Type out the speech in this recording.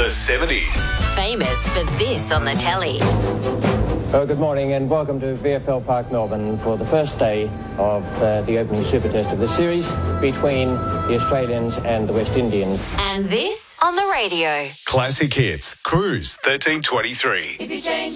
The 70s. Famous for this on the telly. Oh, good morning and welcome to VFL Park Melbourne for the first day of the opening Super Test of the series between the Australians and the West Indians. And this on the radio. Classic Hits. Cruise 1323. If you change